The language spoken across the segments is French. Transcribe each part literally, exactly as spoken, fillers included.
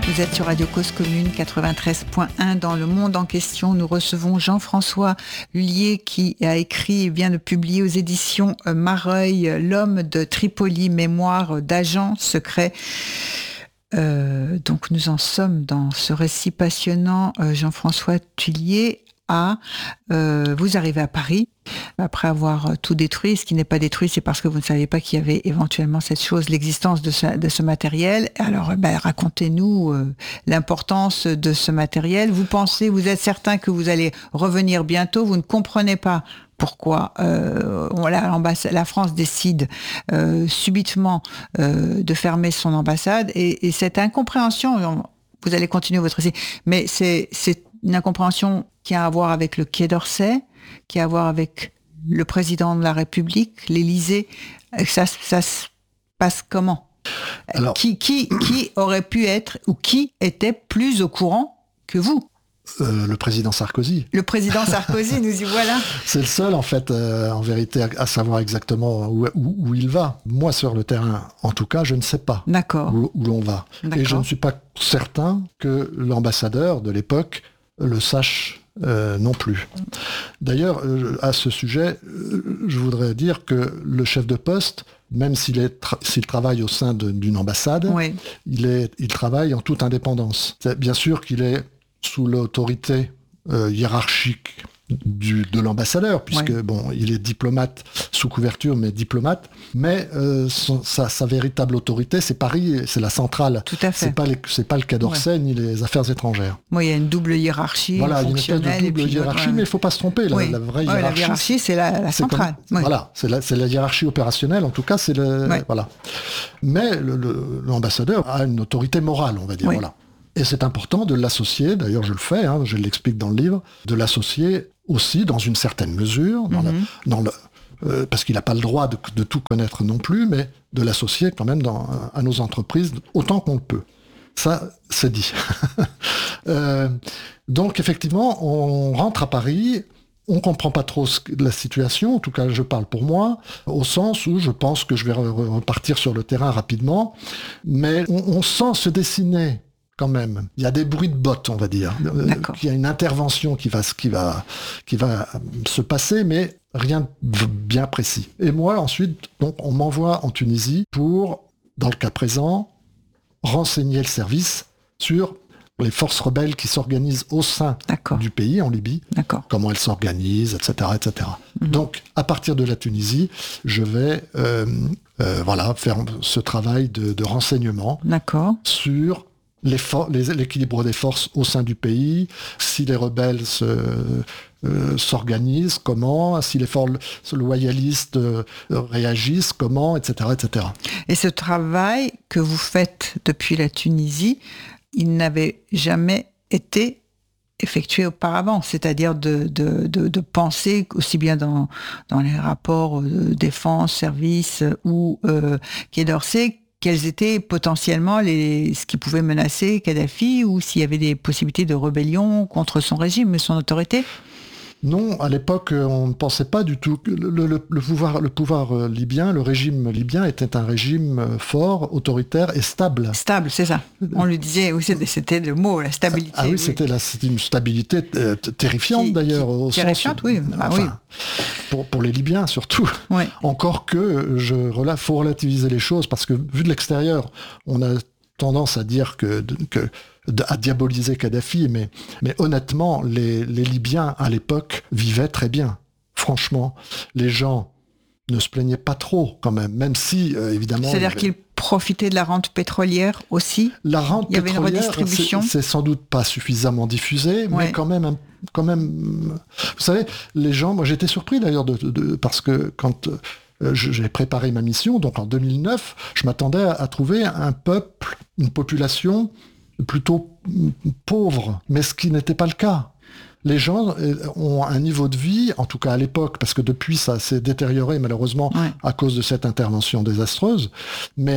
Vous êtes sur Radio Cause Commune quatre-vingt-treize point un. Dans le monde en question, nous recevons Jean-François Lullier qui a écrit et vient de publier aux éditions Mareuil L'homme de Tripoli, mémoire d'agent secret. Euh, donc nous en sommes dans ce récit passionnant. Euh, Jean-François Lullier à euh, vous arrivez à Paris après avoir tout détruit. Ce qui n'est pas détruit, c'est parce que vous ne saviez pas qu'il y avait éventuellement cette chose, l'existence de ce, de ce matériel. Alors ben, racontez-nous euh, l'importance de ce matériel. Vous pensez, vous êtes certain que vous allez revenir bientôt, vous ne comprenez pas pourquoi euh, la, la France décide euh, subitement euh, de fermer son ambassade, et, et cette incompréhension, vous allez continuer votre récit, mais c'est, c'est une incompréhension qui a à voir avec le Quai d'Orsay, qui a à voir avec le président de la République, l'Élysée. Ça, ça se passe comment ? Alors, qui, qui, qui aurait pu être, ou qui était plus au courant que vous ? Euh, le président Sarkozy. Le président Sarkozy, nous y voilà. C'est le seul, en fait, euh, en vérité, à, à savoir exactement où, où, où il va. Moi, sur le terrain, en tout cas, je ne sais pas où, où l'on va. D'accord. Et je ne suis pas certain que l'ambassadeur de l'époque le sache euh, non plus. D'ailleurs, euh, à ce sujet, euh, je voudrais dire que le chef de poste, même s'il, est tra- s'il travaille au sein de, d'une ambassade, oui. il, est, il travaille en toute indépendance. C'est bien sûr qu'il est sous l'autorité euh, hiérarchique du, de l'ambassadeur, puisque oui. bon, il est diplomate sous couverture, mais diplomate. Mais euh, son, sa, sa véritable autorité, c'est Paris, c'est la centrale. Tout à fait. C'est pas les, c'est pas le Quai d'Orsay ouais. ni les affaires étrangères. Moi, il y a une double hiérarchie. Voilà, il y a une espèce de double hiérarchie, ouais. mais il ne faut pas se tromper. La, oui. la vraie ouais, hiérarchie, la hiérarchie, c'est la, la centrale. C'est comme, oui. Voilà, c'est la, c'est la hiérarchie opérationnelle. En tout cas, c'est le ouais. voilà. Mais le, le, l'ambassadeur a une autorité morale, on va dire. Oui. Voilà. Et c'est important de l'associer, d'ailleurs je le fais, hein, je l'explique dans le livre, de l'associer aussi dans une certaine mesure, dans mm-hmm. la, dans le, euh, parce qu'il n'a pas le droit de, de tout connaître non plus, mais de l'associer quand même dans, à nos entreprises autant qu'on le peut. Ça, c'est dit. euh, donc effectivement, on rentre à Paris, on ne comprend pas trop ce, la situation, en tout cas je parle pour moi, au sens où je pense que je vais repartir sur le terrain rapidement, mais on, on sent se dessiner quand même. Il y a des bruits de bottes, on va dire. D'accord. Il y a une intervention qui va, qui va, qui va se passer, mais rien de bien précis. Et moi, ensuite, donc, on m'envoie en Tunisie pour, dans le cas présent, renseigner le service sur les forces rebelles qui s'organisent au sein D'accord. du pays, en Libye. D'accord. Comment elles s'organisent, et cetera, et cetera. Mm-hmm. Donc, à partir de la Tunisie, je vais euh, euh, voilà, faire ce travail de, de renseignement D'accord. sur Les for- les, l'équilibre des forces au sein du pays, si les rebelles se, euh, s'organisent, comment, si les forces loyalistes euh, réagissent, comment, et cetera, et cetera. Et ce travail que vous faites depuis la Tunisie, il n'avait jamais été effectué auparavant, c'est-à-dire de, de, de, de penser, aussi bien dans, dans les rapports de défense, service ou euh, Quai d'Orsay, quels étaient potentiellement les, ce qui pouvait menacer Kadhafi, ou s'il y avait des possibilités de rébellion contre son régime et son autorité ? Non, à l'époque, on ne pensait pas du tout que le, le, le, pouvoir, le pouvoir libyen, le régime libyen était un régime fort, autoritaire et stable. Stable, c'est ça. On lui disait, oui, c'était, c'était le mot, la stabilité. Ah oui, oui. C'était, la, c'était une stabilité euh, terrifiante qui, d'ailleurs. Qui, au terrifiante, sens, oui. Ah, enfin, oui. Pour, pour les Libyens surtout. Oui. Encore que, il faut relativiser les choses, parce que vu de l'extérieur, on a tendance à dire que... que à diaboliser Kadhafi, mais, mais honnêtement, les, les Libyens, à l'époque, vivaient très bien. Franchement, les gens ne se plaignaient pas trop, quand même, même si, euh, évidemment... C'est-à-dire avait... qu'ils profitaient de la rente pétrolière aussi ? La rente Il y pétrolière, avait une redistribution. c'est, c'est sans doute pas suffisamment diffusé, ouais. mais quand même... Quand même, vous savez, les gens... Moi, j'étais surpris, d'ailleurs, de, de, parce que quand... Euh, j'ai préparé ma mission, donc en deux mille neuf, je m'attendais à, à trouver un peuple, une population... plutôt pauvres, mais ce qui n'était pas le cas. Les gens ont un niveau de vie, en tout cas à l'époque, parce que depuis ça s'est détérioré malheureusement ouais. à cause de cette intervention désastreuse, mais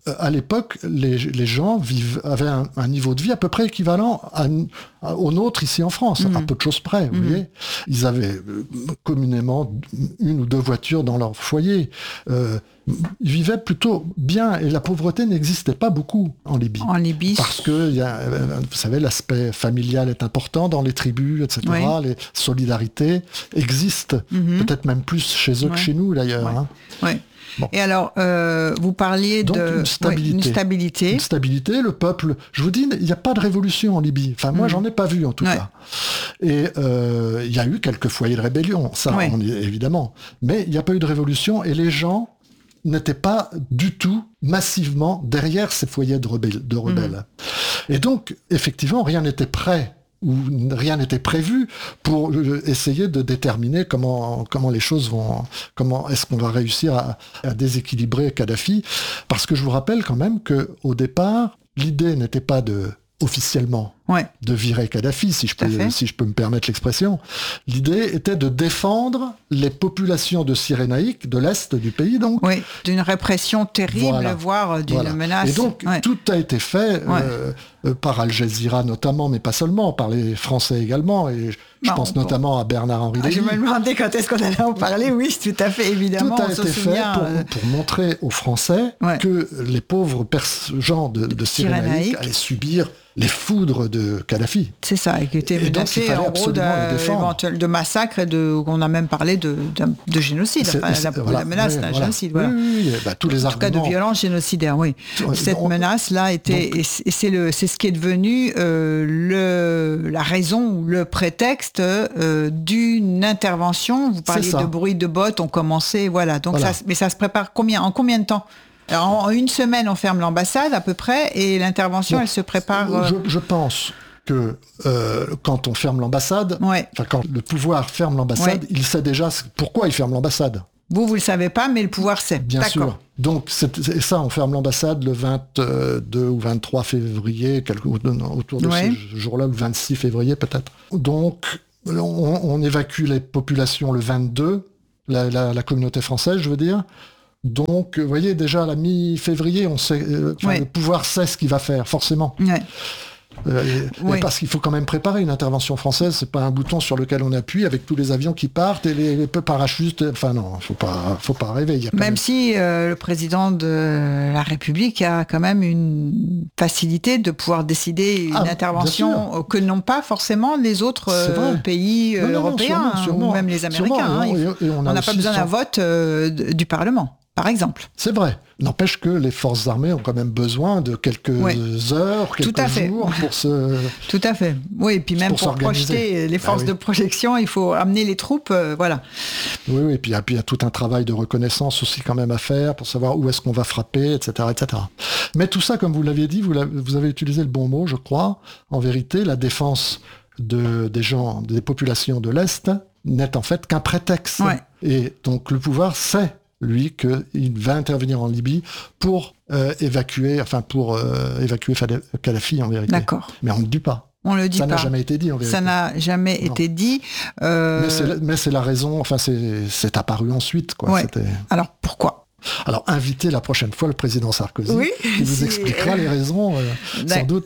à l'époque, les, les gens vivent, avaient un, un niveau de vie à peu près équivalent à, à, au nôtre ici en France, mmh. à peu de choses près, vous mmh. voyez. Ils avaient euh, communément une ou deux voitures dans leur foyer. Euh, ils vivaient plutôt bien et la pauvreté n'existait pas beaucoup en Libye. En Libye. Parce que, y a, vous savez, l'aspect familial est important dans les tribus, et cetera. Oui. Les solidarités existent, mmh. peut-être même plus chez eux ouais. que chez nous d'ailleurs. Ouais. Hein. Ouais. Bon. Et alors, euh, vous parliez Donc, de une stabilité. Ouais, une stabilité. Une stabilité, le peuple. Je vous dis, il n'y a pas de révolution en Libye. Enfin, moi, mmh. j'en ai pas vu en tout ouais. cas. Et euh, il y a eu quelques foyers de rébellion, ça, ouais. on y, évidemment. Mais il n'y a pas eu de révolution et les gens n'étaient pas du tout massivement derrière ces foyers de rebelles. De rebelles. Mmh. Et donc, effectivement, rien n'était prêt. Où rien n'était prévu pour essayer de déterminer comment comment les choses vont, comment est-ce qu'on va réussir à, à déséquilibrer Kadhafi, parce que je vous rappelle quand même que au départ l'idée n'était pas de officiellement ouais. de virer Kadhafi, si je peux si je peux me permettre l'expression. L'idée était de défendre les populations de Cyrénaïque, de l'est du pays, donc. Oui, d'une répression terrible, voilà. voire d'une voilà. menace. Et donc ouais. tout a été fait ouais. euh, euh, par Al Jazeera notamment, mais pas seulement, par les Français également. Et je non, pense notamment à Bernard-Henri Lévy. Ah, je me demandais quand est-ce qu'on allait en parler. Oui, tout à fait, évidemment. Tout a été fait pour, euh... pour montrer aux Français ouais. que les pauvres pers- gens de, de Cyrénaïque allaient subir les foudres de Kadhafi. C'est ça, et qui était menacé en gros de, de massacre et de, on a même parlé de, de, de génocide, enfin, la, voilà, la menace oui, d'un voilà. génocide. Voilà. Oui, oui, bah, tous les en arguments. tout cas de violence génocidaire, oui. Cette on, menace-là était, donc, et c'est, le, c'est ce qui est devenu euh, le, la raison ou le prétexte euh, d'une intervention. Vous parliez de bruit de bottes, on commençait, voilà. Donc voilà. Ça, mais ça se prépare combien, en combien de temps ? Alors, en une semaine, on ferme l'ambassade à peu près, et l'intervention, bon, elle se prépare... Euh... Je, je pense que euh, quand on ferme l'ambassade, ouais. quand le pouvoir ferme l'ambassade, ouais. il sait déjà pourquoi il ferme l'ambassade. Vous, vous le savez pas, mais le pouvoir sait. Bien D'accord. sûr. Donc, c'est, c'est ça, on ferme l'ambassade le vingt-deux ou vingt-trois février, quelque, autour de ouais. ce jour-là, le vingt-six février peut-être. Donc, on, on évacue les populations le vingt-deux, la, la, la communauté française, je veux dire. Donc, vous voyez, déjà à la mi-février, on sait, euh, ouais. le pouvoir sait ce qu'il va faire, forcément. Ouais. Euh, et, ouais. et parce qu'il faut quand même préparer une intervention française, c'est pas un bouton sur lequel on appuie avec tous les avions qui partent et les, les parachutes. Enfin non, faut pas, faut pas rêver. Il y a même si euh, le président de la République a quand même une facilité de pouvoir décider une ah, intervention que n'ont pas forcément les autres euh, pays non, non, européens non, sûrement, sûrement, ou même les Américains. Sûrement, hein. et, et on n'a pas besoin d'un vote euh, du Parlement. Par exemple. C'est vrai. N'empêche que les forces armées ont quand même besoin de quelques ouais. heures, quelques Tout à fait. jours pour se... Tout à fait. Oui, et puis même pour, pour projeter les forces ah, oui. de projection, il faut amener les troupes, euh, voilà. Oui, oui, et puis il y a tout un travail de reconnaissance aussi quand même à faire pour savoir où est-ce qu'on va frapper, et cetera, et cetera. Mais tout ça, comme vous l'aviez dit, vous, l'avez, vous avez utilisé le bon mot, je crois. En vérité, la défense de, des gens, des populations de l'Est n'est en fait qu'un prétexte. Ouais. Et donc le pouvoir sait lui, qu'il va intervenir en Libye pour euh, évacuer, enfin pour euh, évacuer Kadhafi en vérité. D'accord. Mais on ne le dit pas. On le dit ça pas. Ça n'a jamais été dit en vérité. Ça n'a jamais non. été dit. Euh... Mais, c'est la, mais c'est la raison, enfin c'est, c'est apparu ensuite. Quoi. Ouais. C'était... Alors pourquoi ? Alors, invitez la prochaine fois le président Sarkozy, oui, qui vous expliquera les raisons, euh, sans doute.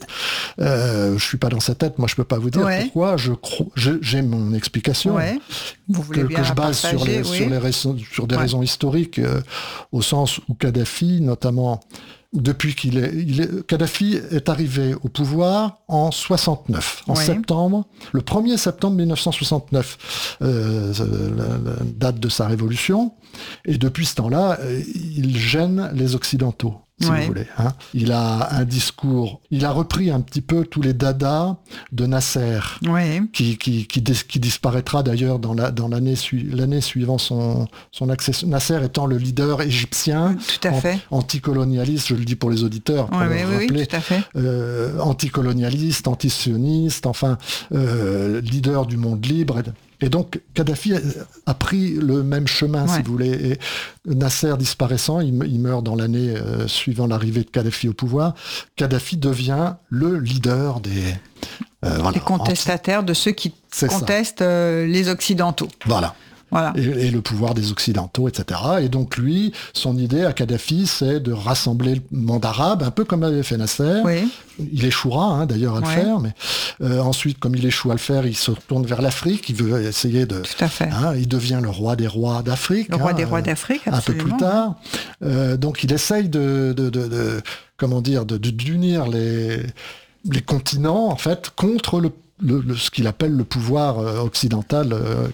Euh, je suis pas dans sa tête, moi je peux pas vous dire ouais. pourquoi. Je cro- je, j'ai mon explication ouais. vous voulez que, bien que je base partager, sur, les, oui. sur, les raisons, sur des ouais. raisons historiques, euh, au sens où Kadhafi, notamment, depuis qu'il est, il est... Kadhafi est arrivé au pouvoir en soixante-neuf, en ouais. septembre, le premier septembre mille neuf cent soixante-neuf, euh, la, la date de sa révolution. Et depuis ce temps-là, il gêne les Occidentaux, si ouais. vous voulez. Hein. Il a un discours, il a repris un petit peu tous les dadas de Nasser, ouais. qui, qui, qui, qui disparaîtra d'ailleurs dans, la, dans l'année, su, l'année suivant son, son accession. Nasser étant le leader égyptien, tout à an, fait. anticolonialiste, je le dis pour les auditeurs, pour ouais, leur oui, rappeler, oui, tout à fait. Euh, anticolonialiste, antisioniste, enfin, euh, leader du monde libre. Et donc, Kadhafi a pris le même chemin, ouais. si vous voulez. Et Nasser disparaissant, il, il meurt dans l'année euh, suivant l'arrivée de Kadhafi au pouvoir. Kadhafi devient le leader des... Euh, voilà, les contestataires anti- de ceux qui C'est contestent euh, les Occidentaux. Voilà. Voilà. Et, et le pouvoir des Occidentaux, et cetera. Et donc lui, son idée à Kadhafi, c'est de rassembler le monde arabe, un peu comme avait fait Nasser. Oui. Il échouera hein, d'ailleurs à le ouais. faire, mais euh, ensuite, comme il échoue à le faire, il se tourne vers l'Afrique, il veut essayer de... Tout à fait. Hein, il devient le roi des rois d'Afrique. Le roi hein, des rois d'Afrique, absolument. Un peu plus tard. Euh, donc il essaye de, de, de, de comment dire, de, de, d'unir les, les continents, en fait, contre le, le, le, ce qu'il appelle le pouvoir euh, occidental. Euh,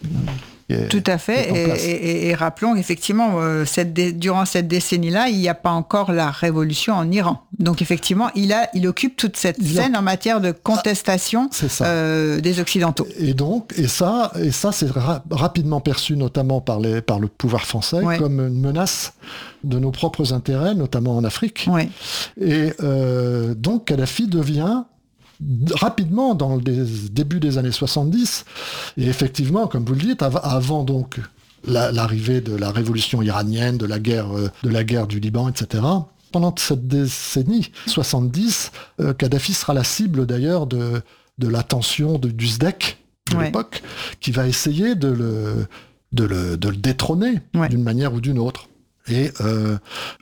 Est, Tout à fait, et, et, et rappelons effectivement, euh, cette dé- durant cette décennie-là, il n'y a pas encore la révolution en Iran. Donc effectivement, il, a, il occupe toute cette il scène a... en matière de contestation ah, euh, des Occidentaux. Et donc, et ça, et ça c'est ra- rapidement perçu notamment par, les, par le pouvoir français ouais. comme une menace de nos propres intérêts, notamment en Afrique. Ouais. Et euh, donc Kadhafi devient rapidement dans le début des années soixante-dix, et effectivement, comme vous le dites, av- avant donc la, l'arrivée de la révolution iranienne, de la guerre, euh, de la guerre du Liban, et cetera. Pendant cette décennie soixante-dix, euh, Kadhafi sera la cible d'ailleurs de, de l'attention de, du S D E C de ouais. l'époque, qui va essayer de le, de le, de le détrôner ouais. d'une manière ou d'une autre. Et euh,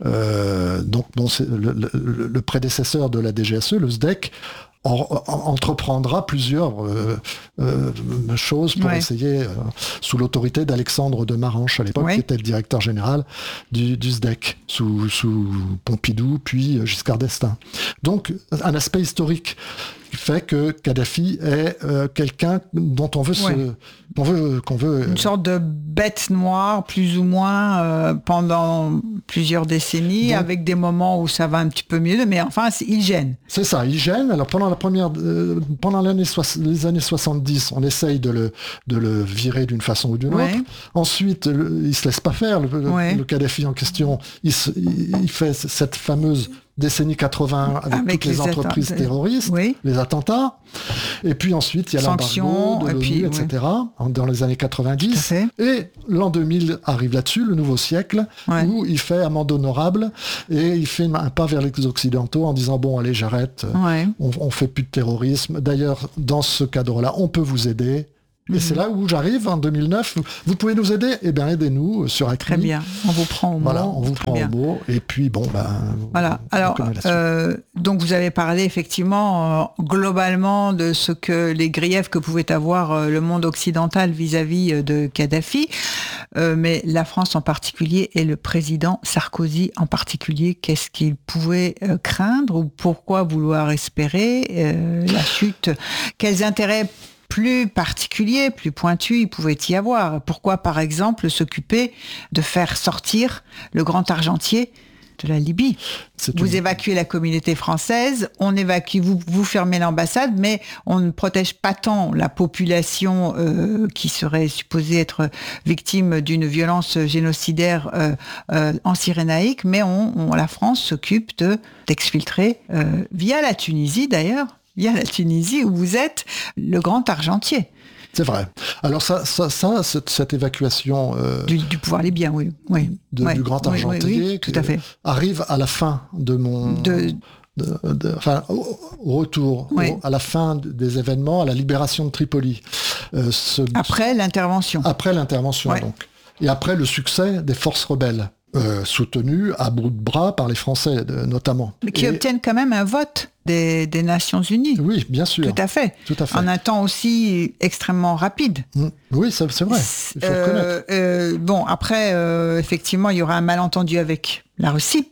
euh, donc bon, c'est le, le, le prédécesseur de la D G S E, le S D E C, En, en, entreprendra plusieurs euh, euh, choses pour ouais. essayer, euh, sous l'autorité d'Alexandre de Maranche à l'époque, ouais. qui était le directeur général du, du S D E C, sous, sous Pompidou, puis Giscard d'Estaing. Donc, un aspect historique qui fait que Kadhafi est euh, quelqu'un dont on veut ouais. se... Qu'on veut, qu'on veut, Une sorte de bête noire, plus ou moins, euh, pendant plusieurs décennies, donc, avec des moments où ça va un petit peu mieux, mais enfin, il gêne. C'est ça, il gêne. Alors, pendant la première, euh, pendant l'année so- les années soixante-dix, on essaye de le, de le virer d'une façon ou d'une ouais. autre. Ensuite, le, il se laisse pas faire, le, ouais. le Kadhafi en question. Il, se, il fait cette fameuse décennie quatre-vingts avec, avec toutes les, les entreprises attentats. terroristes, oui. les attentats. Et puis ensuite, il y a l'embargo de l'ONU, puis, et cetera, ouais. dans les années quatre-vingt-dix. Et l'an deux mille arrive là-dessus, le nouveau siècle, ouais. où il fait amende honorable et il fait un pas vers les Occidentaux en disant « Bon, allez, j'arrête, ouais. on, on fait plus de terrorisme. D'ailleurs, dans ce cadre-là, on peut vous aider. » Et mmh. c'est là où j'arrive en deux mille neuf. Vous pouvez nous aider ? Eh bien, aidez-nous sur Acme. Très bien. On vous prend au mot. Voilà, on vous Très prend bien. au mot. Et puis, bon, ben. Voilà. Alors, euh, donc, vous avez parlé effectivement, euh, globalement, de ce que les griefs que pouvait avoir euh, le monde occidental vis-à-vis euh, de Kadhafi. Euh, mais la France en particulier et le président Sarkozy en particulier, qu'est-ce qu'il pouvait euh, craindre ou pourquoi vouloir espérer euh, la chute ? Quels intérêts plus particulier, plus pointu, il pouvait y avoir. Pourquoi, par exemple, s'occuper de faire sortir le grand argentier de la Libye ? C'est vous une... évacuez la communauté française, on évacue, vous, vous fermez l'ambassade, mais on ne protège pas tant la population euh, qui serait supposée être victime d'une violence génocidaire euh, euh, en Cyrénaïque, mais on, on, la France s'occupe de, d'exfiltrer, euh, via la Tunisie d'ailleurs, il y a la Tunisie où vous êtes le grand argentier. C'est vrai. Alors ça, ça, ça cette, cette évacuation euh, du, du pouvoir libyen, oui, oui. De, ouais. du grand argentier, oui, oui, oui, tout à fait. Arrive à la fin de mon, de... De, de, enfin, au, au retour, oui. au, à la fin des événements, à la libération de Tripoli. Euh, ce, après l'intervention. Après l'intervention, ouais. donc. Et après le succès des forces rebelles. Euh, soutenus à bout de bras par les Français, de, notamment. Mais qui et... obtiennent quand même un vote des, des Nations Unies. Oui, bien sûr. Tout à fait. Tout à fait. En un temps aussi extrêmement rapide. Mmh. Oui, ça, c'est vrai. Il faut euh, reconnaître. Euh, bon, après, euh, effectivement, il y aura un malentendu avec la Russie,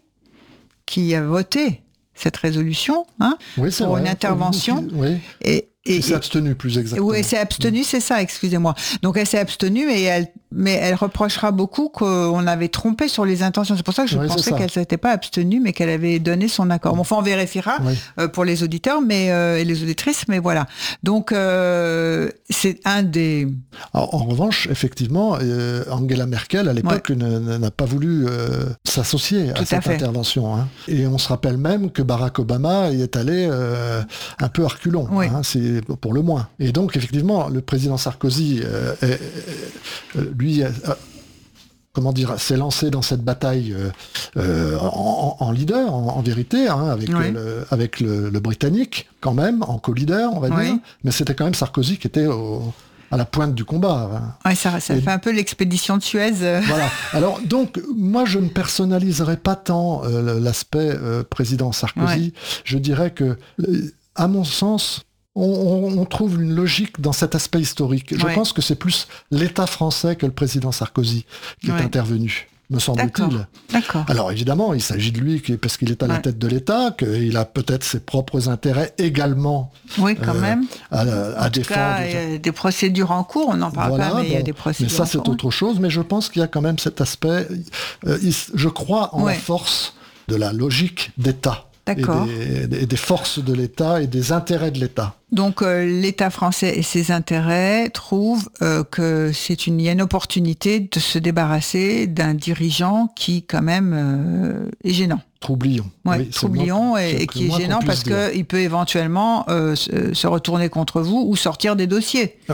qui a voté cette résolution hein, oui, c'est pour vrai. une intervention. Oui. Et, et, elle s'est abstenue, plus exactement. Oui, elle s'est abstenue, mmh. c'est ça, excusez-moi. Donc elle s'est abstenue, et elle, mais elle reprochera beaucoup qu'on avait trompé sur les intentions. C'est pour ça que je oui, pensais qu'elle ne s'était pas abstenue, mais qu'elle avait donné son accord. Bon, enfin, on vérifiera oui. euh, pour les auditeurs mais, euh, et les auditrices, mais voilà. Donc, euh, c'est un des... Alors, en revanche, effectivement, euh, Angela Merkel, à l'époque, ouais. n'a pas voulu euh, s'associer à Tout cette à intervention. Hein. Et on se rappelle même que Barack Obama y est allé euh, un peu à reculons. Oui. Hein, c'est pour le moins. Et donc, effectivement, le président Sarkozy, euh, est, est, lui, euh, comment dire, s'est lancé dans cette bataille euh, en, en leader, en, en vérité, hein, avec, oui. le, avec le, le Britannique, quand même, en co-leader, on va oui. dire. Mais c'était quand même Sarkozy qui était au... à la pointe du combat. Hein. Ouais, ça, ça Et... fait un peu l'expédition de Suez. Euh... Voilà. Alors, donc, moi, je ne personnaliserai pas tant euh, l'aspect euh, président Sarkozy. Ouais. Je dirais que, à mon sens, on, on, on trouve une logique dans cet aspect historique. Je ouais. pense que c'est plus l'État français que le président Sarkozy qui ouais. est intervenu. Me semble-t-il. D'accord. D'accord. Alors évidemment, il s'agit de lui parce qu'il est à la ouais. tête de l'État, qu'il a peut-être ses propres intérêts également. Oui, quand euh, même. À, à en défendre. Tout cas, il y a des procédures en cours, on n'en parle voilà, pas, mais bon, il y a des procédures. Mais ça, c'est en cours. autre chose. Mais je pense qu'il y a quand même cet aspect. Euh, il, je crois en ouais. la force de la logique d'État. D'accord. Et des, et des forces de l'État et des intérêts de l'État. Donc euh, l'État français et ses intérêts trouvent euh, que c'est une, il y a une opportunité de se débarrasser d'un dirigeant qui quand même euh, est gênant. Troublion. Ouais, oui, troublion moi, et, et qui est gênant parce qu'il peut éventuellement euh, se, se retourner contre vous ou sortir des dossiers. Euh,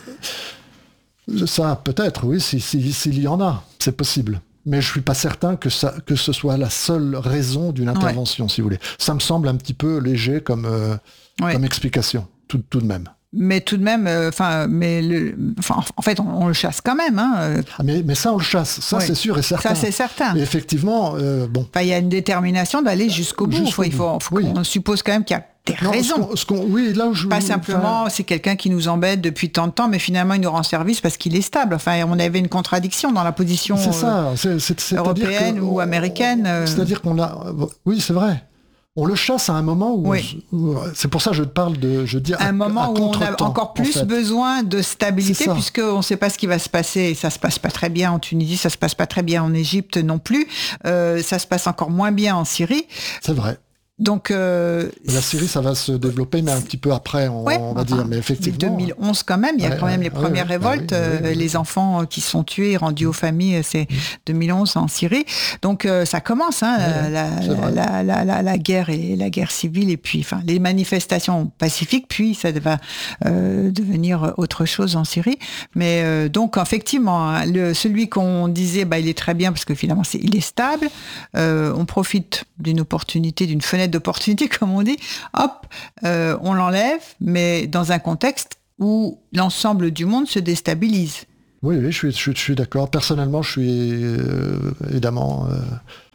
euh, ça peut-être, oui, s'il si, si, y en a, c'est possible. Mais je ne suis pas certain que, ça, que ce soit la seule raison d'une intervention, ouais. si vous voulez. Ça me semble un petit peu léger comme, euh, ouais. comme explication, tout, tout de même. Mais tout de même, enfin, euh, mais le, en fait, on, on le chasse quand même. Hein. Ah mais, mais ça, on le chasse. Ça, ouais. c'est sûr et certain. Ça, c'est certain. Et effectivement, euh, bon. Enfin, il y a une détermination d'aller jusqu'au bout. Jusqu'au il faut, faut oui. On suppose quand même qu'il y a des non, raisons. Ce qu'on, ce qu'on, oui, là où je, pas simplement, enfin... c'est quelqu'un qui nous embête depuis tant de temps, mais finalement, il nous rend service parce qu'il est stable. Enfin, on avait une contradiction dans la position c'est ça. C'est, c'est, c'est européenne ou américaine. On, c'est-à-dire qu'on a... Oui, c'est vrai. On le chasse à un moment où, oui. on, où c'est pour ça que je parle de, je dis un à, moment à où on a encore plus en fait. besoin de stabilité puisque on ne sait pas ce qui va se passer. Ça se passe pas très bien en Tunisie, ça se passe pas très bien en Égypte non plus. Euh, ça se passe encore moins bien en Syrie. C'est vrai. Donc euh, la Syrie, ça va se développer, mais un petit peu après, on, ouais, on va enfin, dire. Mais effectivement, deux mille onze quand même, il y a ouais, quand même les ouais, premières ouais, révoltes, ouais, ouais, ouais, les ouais. enfants qui sont tués, rendus aux familles, c'est deux mille onze en Syrie. Donc euh, ça commence, hein, ouais, la, la, la, la, la, la guerre et la guerre civile, et puis enfin les manifestations pacifiques, puis ça va euh, devenir autre chose en Syrie. Mais euh, donc effectivement, le, celui qu'on disait, bah, il est très bien parce que finalement c'est, il est stable. Euh, on profite d'une opportunité, d'une fenêtre d'opportunité, comme on dit, hop, euh, on l'enlève, mais dans un contexte où l'ensemble du monde se déstabilise. Oui, oui, je suis, je suis, je suis d'accord. Personnellement, je suis euh, évidemment euh,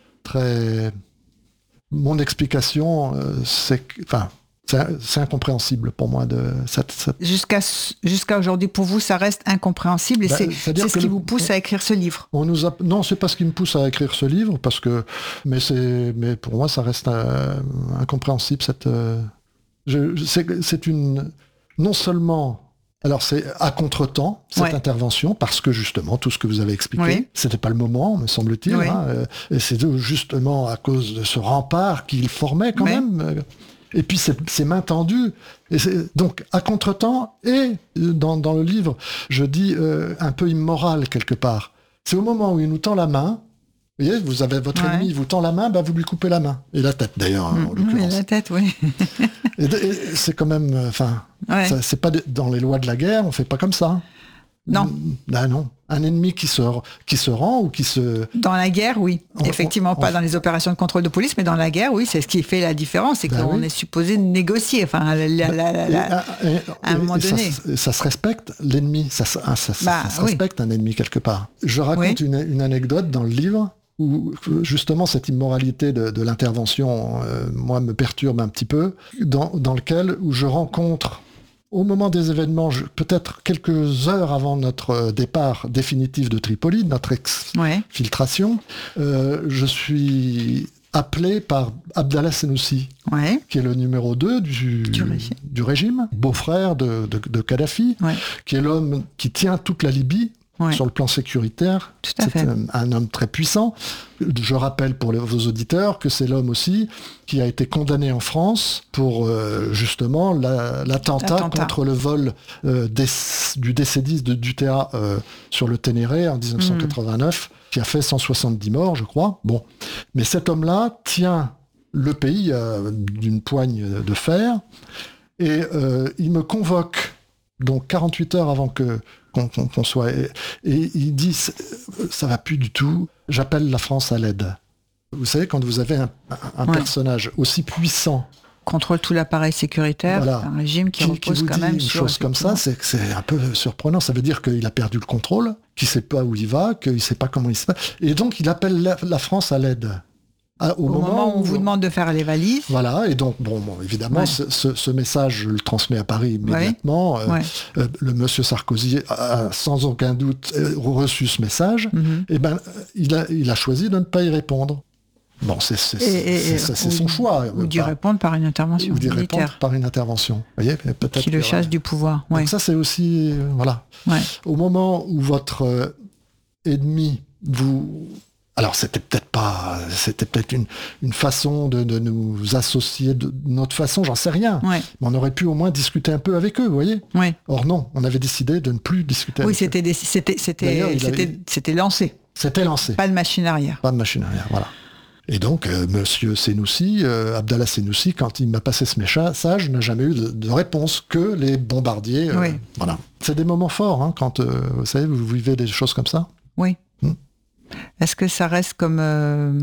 très... Mon explication, euh, c'est... Enfin, c'est, c'est incompréhensible pour moi. De cette, cette... Jusqu'à, jusqu'à aujourd'hui, pour vous, ça reste incompréhensible et ben, c'est, c'est ce qui le... vous pousse à écrire ce livre. On nous a... Non, c'est pas ce qui me pousse à écrire ce livre, parce que... mais, c'est... mais pour moi, ça reste euh, incompréhensible. Cette, euh... je, c'est, c'est une... Non seulement... Alors c'est à contretemps, cette ouais. intervention, parce que justement, tout ce que vous avez expliqué, oui. c'était pas le moment, me semble-t-il, oui. hein, et c'est justement à cause de ce rempart qu'il formait quand oui. même... Et puis c'est, c'est main tendue. Et c'est, donc à contretemps, et dans, dans le livre, je dis euh, un peu immoral quelque part. C'est au moment où il nous tend la main, vous voyez, vous avez votre ouais. ennemi, il vous tend la main, bah vous lui coupez la main. Et la tête d'ailleurs, mmh, en l'occurrence. Et la tête, oui. et, et c'est quand même, enfin, ouais. ça, c'est pas de, dans les lois de la guerre, on fait pas comme ça. Non. Ben non. Un ennemi qui se, qui se rend ou qui se... Dans la guerre, oui. On, Effectivement, on, pas on... dans les opérations de contrôle de police, mais dans la guerre, oui, c'est ce qui fait la différence. C'est ben qu'on oui. est supposé négocier. Enfin, la, la, la, la, et, et, à un moment donné. Ça, ça se respecte, l'ennemi. Ça, ça, ça, bah, ça se oui. respecte, un ennemi, quelque part. Je raconte oui. une, une anecdote dans le livre où, justement, cette immoralité de, de l'intervention, euh, moi, me perturbe un petit peu, dans, dans lequel où je rencontre... Au moment des événements, je, peut-être quelques heures avant notre départ définitif de Tripoli, notre exfiltration, ouais. euh, je suis appelé par Abdallah Senussi, ouais. qui est le numéro deux du, du, régime. du régime, beau-frère de, de, de Kadhafi, ouais. qui est l'homme qui tient toute la Libye. Ouais. Sur le plan sécuritaire, Tout à c'est fait. un, un homme très puissant. Je rappelle pour les, vos auditeurs que c'est l'homme aussi qui a été condamné en France pour euh, justement la, l'attentat, l'attentat contre le vol euh, des, du D C dix de Dutea euh, sur le Ténéré en dix-neuf cent quatre-vingt-neuf, mmh. qui a fait cent soixante-dix morts, je crois. Bon, mais cet homme-là tient le pays euh, d'une poigne de fer et euh, il me convoque donc quarante-huit heures avant que Qu'on, qu'on, qu'on soit... Et, et il dit, ça va plus du tout, j'appelle la France à l'aide. Vous savez, quand vous avez un, un ouais. personnage aussi puissant contrôle tout l'appareil sécuritaire, voilà. un régime qui, qui repose qui vous quand dit même une sur... chose comme ça, c'est que c'est un peu surprenant. Ça veut dire qu'il a perdu le contrôle, qu'il ne sait pas où il va, qu'il ne sait pas comment il se passe. Et donc, il appelle la, la France à l'aide. À, au, au moment, moment où on où vous demande de faire les valises. Voilà, et donc, bon, bon évidemment, ouais. ce, ce, ce message, je le transmets à Paris immédiatement. Ouais. Euh, ouais. Euh, le monsieur Sarkozy a, sans aucun doute, reçu ce message. Mm-hmm. Et ben, il a, il a choisi de ne pas y répondre. Bon, c'est, c'est, et, c'est, et, c'est, c'est son choix. Ou d'y répondre par une intervention Ou d'y militaire. répondre par une intervention. Vous voyez, peut-être qui le chasse du pouvoir. Ouais. Donc ça, c'est aussi... Euh, voilà. Ouais. Au moment où votre euh, ennemi vous... Alors, c'était peut-être pas... C'était peut-être une, une façon de, de nous associer de notre façon, j'en sais rien. Ouais. Mais on aurait pu au moins discuter un peu avec eux, vous voyez. Ouais. Or non, on avait décidé de ne plus discuter oui, avec c'était eux. Oui, c'était, c'était, c'était, avait... c'était lancé. C'était lancé. Pas de machine arrière. Pas de machine arrière, voilà. Et donc, euh, monsieur Senoussi, euh, Abdallah Senoussi, quand il m'a passé ce message, n'a jamais eu de, de réponse que les bombardiers. Euh, oui. Voilà. C'est des moments forts, hein, quand, euh, vous savez, vous vivez des choses comme ça. Oui. Hmm. Est-ce que ça reste comme... Euh...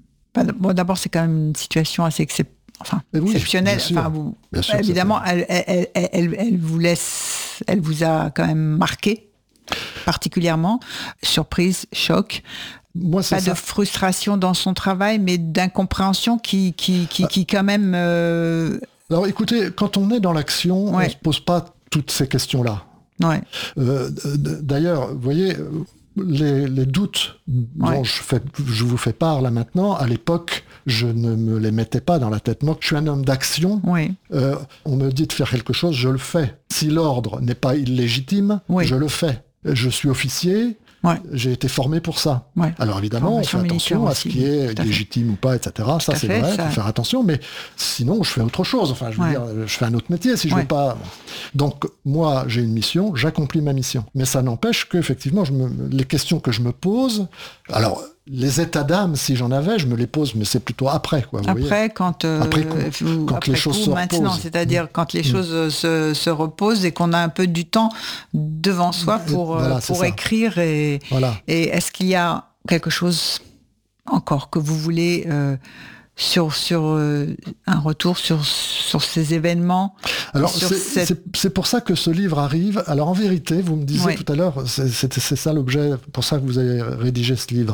Bon, d'abord, c'est quand même une situation assez excep... enfin, oui, exceptionnelle. Bien sûr, enfin, vous... bien sûr, évidemment, elle, elle, elle, elle, elle vous laisse... Elle vous a quand même marqué, particulièrement. Surprise, choc. Moi, c'est pas ça. de frustration dans son travail, mais d'incompréhension qui, qui, qui, qui quand même... Euh... Alors écoutez, quand on est dans l'action, ouais. on ne se pose pas toutes ces questions-là. Ouais. Euh, d'ailleurs, vous voyez, les, les doutes ouais. dont je, fais, je vous fais part là maintenant, à l'époque, je ne me les mettais pas dans la tête. Moi, je suis un homme d'action. Oui. Euh, on me dit de faire quelque chose, je le fais. Si l'ordre n'est pas illégitime, oui. je le fais. Je suis officier. Ouais. J'ai été formé pour ça. Ouais. Alors évidemment, Formation on fait attention à ce qui est légitime ou pas, et cetera. Ça, c'est fait, vrai, il faut faire attention, mais sinon, je fais autre chose. Enfin, je veux ouais. dire, je fais un autre métier si je ouais. veux pas. Donc, moi, j'ai une mission, j'accomplis ma mission. Mais ça n'empêche qu'effectivement, je me... les questions que je me pose... Alors, les états d'âme, si j'en avais, je me les pose, mais c'est plutôt après. Quoi, vous après, voyez quand, euh, après, coup, vous, quand après les choses coup, se maintenant, reposent. C'est-à-dire mmh. quand les mmh. choses se, se reposent et qu'on a un peu du temps devant soi pour, voilà, euh, pour écrire. Et, voilà. et est-ce qu'il y a quelque chose encore que vous voulez... Euh, sur, sur euh, un retour sur, sur ces événements. Alors, c'est, cette... c'est, c'est pour ça que ce livre arrive. Alors, en vérité, vous me disiez oui. tout à l'heure, c'est, c'est, c'est ça l'objet, pour ça que vous avez rédigé ce livre.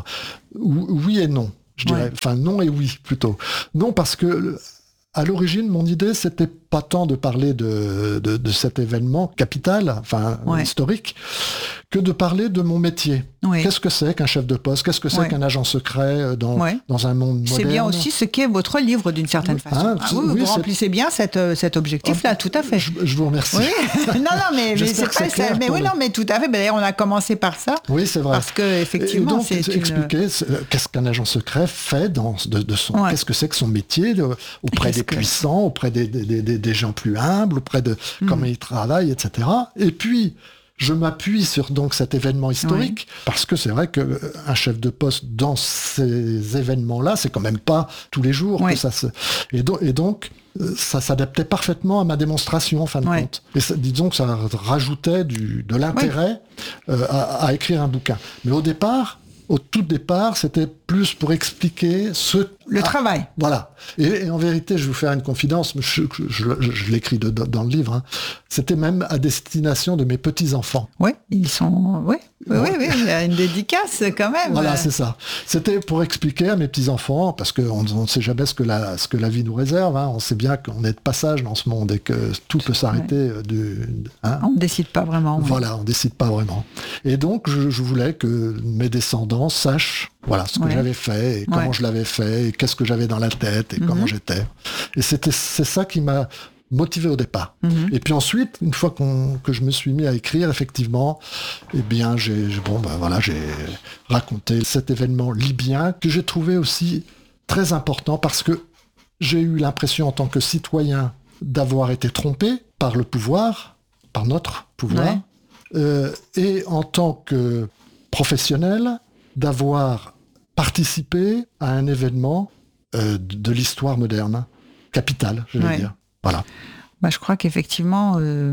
Oui et non, je dirais. Oui. Enfin, non et oui, plutôt. Non, parce que, à l'origine, mon idée, c'était pas tant de parler de, de, de cet événement capital, enfin, oui. historique, que de parler de mon métier. Oui. Qu'est-ce que c'est qu'un chef de poste ? Qu'est-ce que c'est oui. qu'un agent secret dans, oui. dans un monde moderne ? C'est bien aussi ce qu'est votre livre, d'une certaine façon. Hein, ah, oui, oui, vous remplissez bien cette, cet objectif-là, oh, tout à fait. Je, je vous remercie. Oui. non, non, mais, mais c'est pas ça. Mais oui, non, mais tout à fait. D'ailleurs, on a commencé par ça. Oui, c'est vrai. Parce que effectivement, et donc, c'est une... expliquer qu'est-ce qu'un agent secret fait dans de, de son. Ouais. Qu'est-ce que c'est que son métier de, auprès des que... puissants, auprès des, des, des, des gens plus humbles, auprès de mmh. comment ils travaillent, et cetera. Et puis. Je m'appuie sur donc cet événement historique, oui. parce que c'est vrai qu'un chef de poste dans ces événements-là, c'est quand même pas tous les jours oui. que ça se... Et, do- et donc, ça s'adaptait parfaitement à ma démonstration, en fin de oui. compte. Et ça, disons que ça rajoutait du, de l'intérêt oui. euh, à, à écrire un bouquin. Mais au départ, au tout départ, c'était plus pour expliquer ce... Le ah, travail. Voilà. Et, et en vérité, je vais vous faire une confidence, je, je, je, je l'écris de, dans le livre, hein. C'était même à destination de mes petits-enfants. Oui, ils sont... Oui, oui, oui, oui, il y a une dédicace quand même. Voilà, c'est ça. C'était pour expliquer à mes petits-enfants, parce qu'on ne sait jamais ce que, la, ce que la vie nous réserve, hein. On sait bien qu'on est de passage dans ce monde et que tout peut s'arrêter. Ouais. Du, hein. On ne décide pas vraiment. Voilà, on ne décide pas vraiment. Et donc, je, je voulais que mes descendants sachent voilà, ce que ouais. j'avais fait, et comment ouais. je l'avais fait, et qu'est-ce que j'avais dans la tête, et mm-hmm. comment j'étais. Et c'était, c'est ça qui m'a motivé au départ. Mm-hmm. Et puis ensuite, une fois qu'on, que je me suis mis à écrire, effectivement, eh bien, j'ai, bon, ben voilà, j'ai raconté cet événement libyen que j'ai trouvé aussi très important parce que j'ai eu l'impression en tant que citoyen d'avoir été trompé par le pouvoir, par notre pouvoir, ouais. euh, et en tant que professionnel, d'avoir participé à un événement euh, de l'histoire moderne, capital, je vais ouais. dire. Voilà. Bah, je crois qu'effectivement, euh,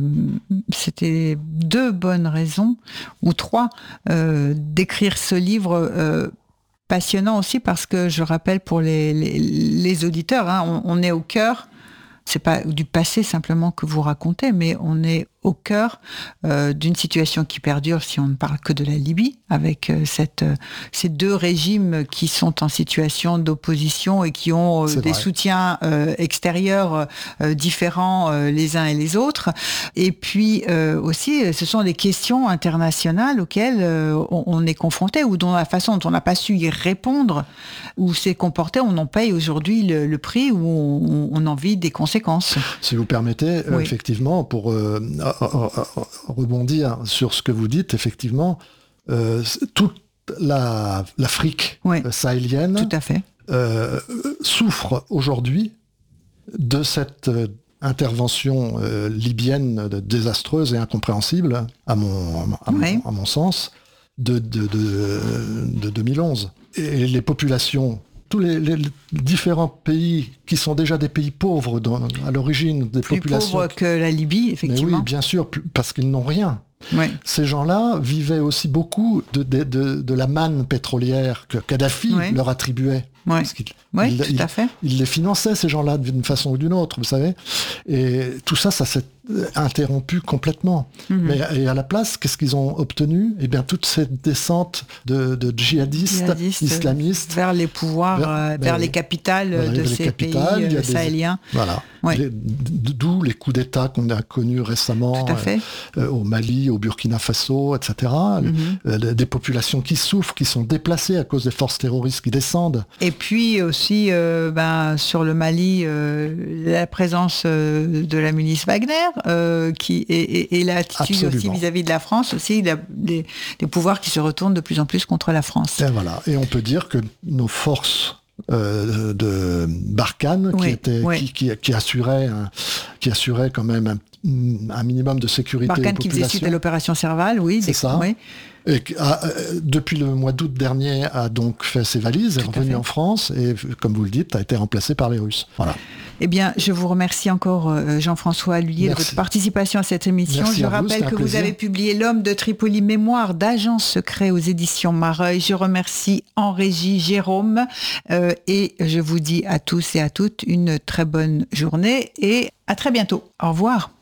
c'était deux bonnes raisons, ou trois, euh, d'écrire ce livre euh, passionnant aussi, parce que je rappelle pour les, les, les auditeurs, hein, on, on est au cœur c'est pas du passé simplement que vous racontez, mais on est au cœur euh, d'une situation qui perdure si on ne parle que de la Libye, avec euh, cette, euh, ces deux régimes qui sont en situation d'opposition et qui ont euh, des vrai. soutiens euh, extérieurs euh, différents euh, les uns et les autres. Et puis euh, aussi, ce sont des questions internationales auxquelles euh, on, on est confronté, ou dont la façon dont on n'a pas su y répondre, ou s'est comporté, on en paye aujourd'hui le, le prix, ou on, on en vit des conséquences. Si vous permettez, oui. euh, effectivement, pour euh, rebondir sur ce que vous dites, effectivement, euh, toute la, l'Afrique oui. sahélienne Tout à fait. Euh, souffre aujourd'hui de cette euh, intervention euh, libyenne désastreuse et incompréhensible, à mon, à oui. mon, à mon sens, de, de, de, de deux mille onze. Et les populations, tous les, les différents pays qui sont déjà des pays pauvres dans, à l'origine des Plus populations... Plus pauvres que la Libye, effectivement. Mais oui, bien sûr, parce qu'ils n'ont rien. Oui. Ces gens-là vivaient aussi beaucoup de, de, de, de la manne pétrolière que Kadhafi oui. leur attribuait. Oui, parce qu'il, oui il, tout il, à fait. Il les finançait, ces gens-là, d'une façon ou d'une autre, vous savez. Et tout ça, ça s'est interrompu complètement. Mm-hmm. Mais et à la place, qu'est-ce qu'ils ont obtenu ? Eh bien, toute cette descente de, de djihadistes, djihadistes islamistes vers les pouvoirs, vers, euh, vers les capitales voilà, de ces capitales, pays euh, sahéliens. Des, voilà. Oui. Les, d'où les coups d'État qu'on a connus récemment euh, euh, au Mali, au Burkina Faso, et cetera. Mm-hmm. Euh, des populations qui souffrent, qui sont déplacées à cause des forces terroristes qui descendent. Et puis aussi, euh, ben, sur le Mali, euh, la présence euh, de la milice Wagner, euh, qui et, et, et l'attitude Absolument. aussi vis-à-vis de la France, aussi la, des, des pouvoirs qui se retournent de plus en plus contre la France. Et voilà. Et on peut dire que nos forces Euh, de Barkhane oui, qui, était, oui. qui, qui, qui, assurait un, qui assurait quand même un, un minimum de sécurité Barkhane aux populations. Qui faisait suite à l'opération Serval, oui. C'est ça. Oui. Et a, euh, depuis le mois d'août dernier, a donc fait ses valises, est revenu en France et, comme vous le dites, a été remplacé par les Russes. Voilà. Eh bien, je vous remercie encore, Jean-François Lhuillier, de votre participation à cette émission. Merci je à rappelle vous, que vous plaisir. avez publié L'Homme de Tripoli, mémoire d'agent secret aux éditions Mareuil. Je remercie en régie Jérôme euh, et je vous dis à tous et à toutes une très bonne journée et à très bientôt. Au revoir.